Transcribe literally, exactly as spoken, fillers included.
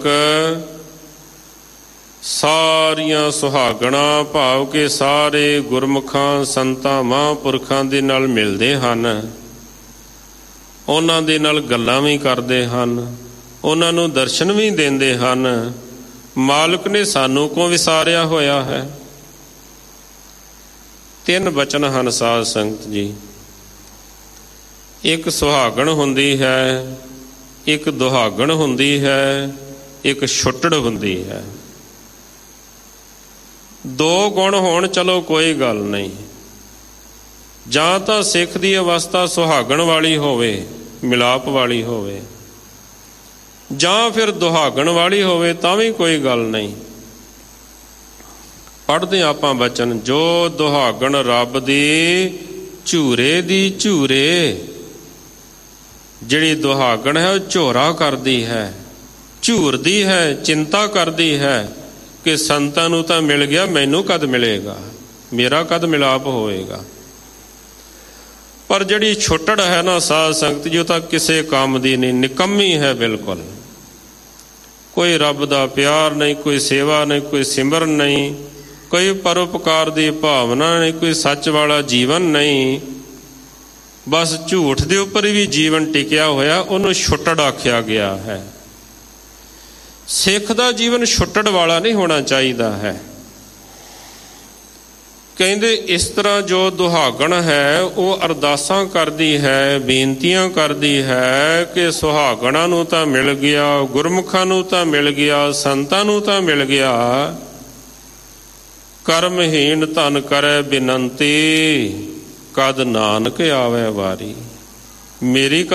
ਸਾਰੀਆਂ ਸੁਹਾਗਣਾ ਭਾਵ ਕਿ ਸਾਰੇ ਗੁਰਮੁਖਾਂ ਸੰਤਾਂ ਮਹਾਂਪੁਰਖਾਂ ਦੇ ਨਾਲ ਮਿਲਦੇ ਹਨ, ਉਹਨਾਂ ਦੇ ਨਾਲ ਗੱਲਾਂ ਵੀ ਕਰਦੇ ਹਨ, ਉਹਨਾਂ ਨੂੰ ਦਰਸ਼ਨ ਵੀ ਦਿੰਦੇ ਹਨ। ਮਾਲਕ ਨੇ ਸਾਨੂੰ ਕੋ ਵਿਸਾਰਿਆ ਹੋਇਆ ਹੈ। ਤਿੰਨ ਬਚਨ ਹਨ ਸਾਧ ਸੰਗਤ ਜੀ। ਇੱਕ ਸੁਹਾਗਣ ਹੁੰਦੀ ਹੈ, ਇੱਕ ਦੁਹਾਗਣ ਹੁੰਦੀ ਹੈ, ਇੱਕ ਛੁੱਟੜ ਹੁੰਦੀ ਹੈ। ਦੋ ਗੁਣ ਹੋਣ ਚਲੋ ਕੋਈ ਗੱਲ ਨਹੀਂ, ਜਾਂ ਤਾਂ ਸਿੱਖ ਦੀ ਅਵਸਥਾ ਸੁਹਾਗਣ ਵਾਲੀ ਹੋਵੇ, ਮਿਲਾਪ ਵਾਲੀ ਹੋਵੇ, ਜਾਂ ਫਿਰ ਦੁਹਾਗਣ ਵਾਲੀ ਹੋਵੇ ਤਾਂ ਵੀ ਕੋਈ ਗੱਲ ਨਹੀਂ। ਪੜ੍ਹਦੇ ਆਪਾਂ ਬਚਨ, ਜੋ ਦੁਹਾਗਣ ਰੱਬ ਦੀ ਝੂਰੇ ਦੀ ਝੂਰੇ। ਜਿਹੜੀ ਦੁਹਾਗਣ ਹੈ ਉਹ ਝੋਰਾ ਕਰਦੀ ਹੈ, ਝੂਰਦੀ ਹੈ, ਚਿੰਤਾ ਕਰਦੀ ਹੈ ਕਿ ਸੰਤਾਂ ਨੂੰ ਤਾਂ ਮਿਲ ਗਿਆ, ਮੈਨੂੰ ਕਦ ਮਿਲੇਗਾ, ਮੇਰਾ ਕਦ ਮਿਲਾਪ ਹੋਵੇਗਾ। ਪਰ ਜਿਹੜੀ ਛੁੱਟੜ ਹੈ ਨਾ ਸਾਧ ਸੰਗਤ ਜੀ, ਉਹ ਤਾਂ ਕਿਸੇ ਕੰਮ ਦੀ ਨਹੀਂ, ਨਿਕੰਮੀ ਹੈ ਬਿਲਕੁਲ। ਕੋਈ ਰੱਬ ਦਾ ਪਿਆਰ ਨਹੀਂ, ਕੋਈ ਸੇਵਾ ਨਹੀਂ, ਕੋਈ ਸਿਮਰਨ ਨਹੀਂ, ਕੋਈ ਪਰਉਪਕਾਰ ਦੀ ਭਾਵਨਾ ਨਹੀਂ, ਕੋਈ ਸੱਚ ਵਾਲਾ ਜੀਵਨ ਨਹੀਂ। ਬਸ ਝੂਠ ਦੇ ਉੱਪਰ ਵੀ ਜੀਵਨ ਟਿਕਿਆ ਹੋਇਆ, ਉਹਨੂੰ ਛੁੱਟੜ ਆਖਿਆ ਗਿਆ ਹੈ। ਸਿੱਖ ਦਾ ਜੀਵਨ ਛੁੱਟੜ ਵਾਲਾ ਨਹੀਂ ਹੋਣਾ ਚਾਹੀਦਾ ਹੈ। ਕਹਿੰਦੇ ਇਸ ਤਰ੍ਹਾਂ ਜੋ ਦੁਹਾਗਣ ਹੈ ਉਹ ਅਰਦਾਸਾਂ ਕਰਦੀ ਹੈ, ਬੇਨਤੀਆਂ ਕਰਦੀ ਹੈ ਕਿ ਸੁਹਾਗਣਾਂ ਨੂੰ ਤਾਂ ਮਿਲ ਗਿਆ, ਗੁਰਮੁਖਾਂ ਨੂੰ ਤਾਂ ਮਿਲ ਗਿਆ, ਸੰਤਾਂ ਨੂੰ ਤਾਂ ਮਿਲ ਗਿਆ, ਕਰਮਹੀਣ ਧਨ ਕਰੈ ਬਿਨੰਤੀ, ਕਦ ਨਾਨਕ ਆਵੇ ਵਾਰੀ। ਮੇਰੀ